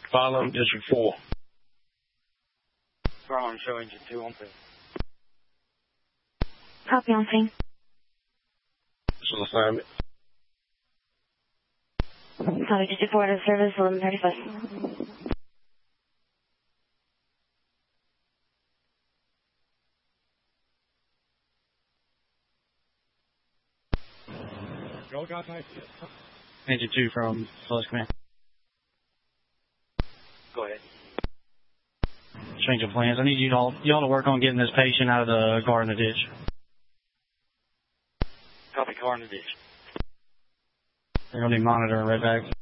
Follow District 4. Ground show engine 2 on scene. Copy on scene. Special assignment. Copy District 4 out of service, 1135. Go, got type. Engine 2 from Close Command. Go ahead. Change of plans. I need y'all to work on getting this patient out of the car in the ditch. Copy, car in the ditch. They're going to be monitoring red bags.